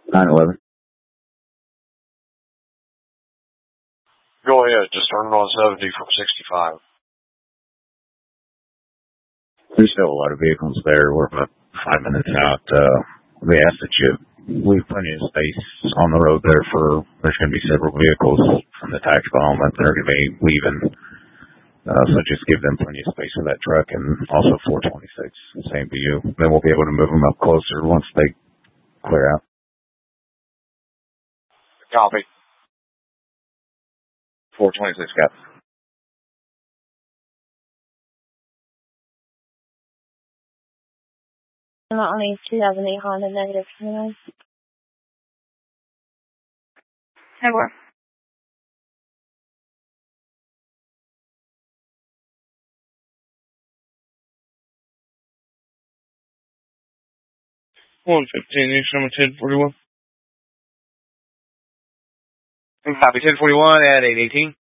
911. Go ahead. Just turn on 70 from 65. There's still a lot of vehicles there. We're about 5 minutes out. We asked that you leave plenty of space on the road there there's going to be several vehicles from the tax bomb that they're going to be leaving. So just give them plenty of space for that truck and also 426. Same to you. Then we'll be able to move them up closer once they clear out. Copy. 426, got it. On a 2008 Honda negative 29. Never. One 15, next number 1041. Copy 1041 at 818.